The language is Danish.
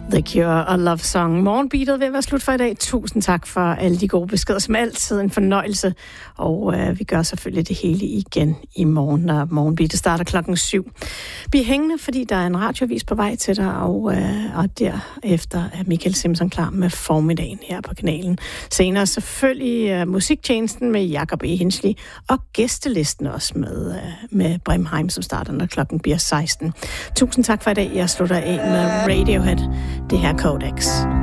The Cure og Love Song. Morgenbeatet vil være slut for i dag. Tusind tak for alle de gode beskeder. Som altid en fornøjelse. Og vi gør selvfølgelig det hele igen i morgen, når Morgenbeatet starter 7:00. Bliv hængende, fordi der er en radioavis på vej til dig. Og derefter er Michael Simpson klar med formiddagen her på kanalen. Senere selvfølgelig musiktjenesten med Jakob E. Hinsley. Og gæstelisten også med Brimheim, som starter, når klokken bliver 16. Tusind tak for i dag. Jeg slutter af med Radiohead. Det her Codex.